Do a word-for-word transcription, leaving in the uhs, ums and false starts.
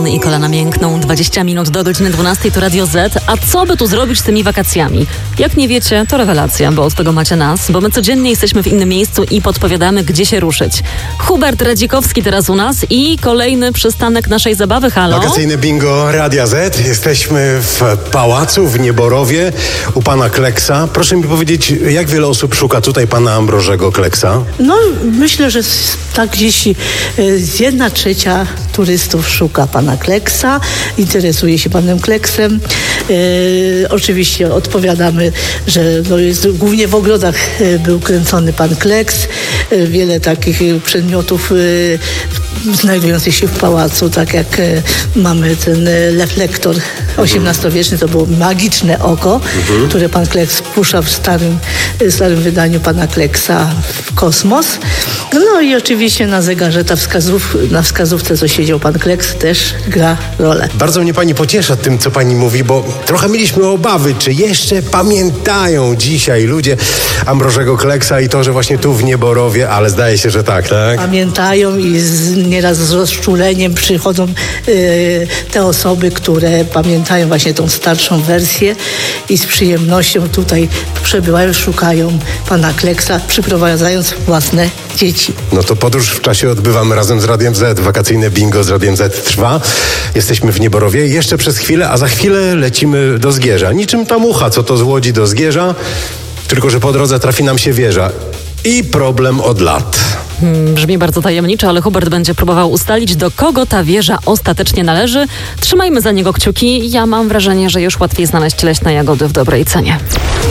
i kolana miękną. dwadzieścia minut do godziny dwunastej to Radio Z. A co by tu zrobić z tymi wakacjami? Jak nie wiecie, to rewelacja, bo od tego macie nas. Bo my codziennie jesteśmy w innym miejscu i podpowiadamy, gdzie się ruszyć. Hubert Radzikowski teraz u nas i kolejny przystanek naszej zabawy. Halo? Wakacyjne bingo Radia Z. Jesteśmy w pałacu w Nieborowie u pana Kleksa. Proszę mi powiedzieć, jak wiele osób szuka tutaj pana Ambrożego Kleksa? No, myślę, że tak gdzieś z jedna trzecia turystów szuka pana Kleksa, interesuje się panem Kleksem. E, oczywiście odpowiadamy, że no jest, głównie w ogrodach był kręcony pan Kleks. E, wiele takich przedmiotów e, znajdujących się w pałacu, tak jak e, mamy ten reflektor osiemnastowieczny, to było magiczne oko, mhm. które pan Kleks puszcza w starym, starym wydaniu pana Kleksa w kosmos. No i oczywiście na zegarze ta wskazów, na wskazówce, co siedział pan Kleks, też gra rolę. Bardzo mnie pani pociesza tym, co pani mówi, bo trochę mieliśmy obawy, czy jeszcze pamiętają dzisiaj ludzie Ambrożego Kleksa i to, że właśnie tu w Nieborowie, ale zdaje się, że tak, tak? Pamiętają i z, nieraz z rozczuleniem przychodzą y, te osoby, które pamiętają właśnie tą starszą wersję i z przyjemnością tutaj przebywają, szukają pana Kleksa, przyprowadzając własne dzieci. No to podróż w czasie odbywamy razem z Radiem Z. Wakacyjne bingo z Radiem Z trwa. Jesteśmy w Nieborowie jeszcze przez chwilę, a za chwilę lecimy do Zgierza. Niczym ta mucha, co to z Łodzi do Zgierza, tylko że po drodze trafi nam się wieża. I problem od lat. Hmm, brzmi bardzo tajemniczo, ale Hubert będzie próbował ustalić, do kogo ta wieża ostatecznie należy. Trzymajmy za niego kciuki. Ja mam wrażenie, że już łatwiej znaleźć leśne jagody w dobrej cenie.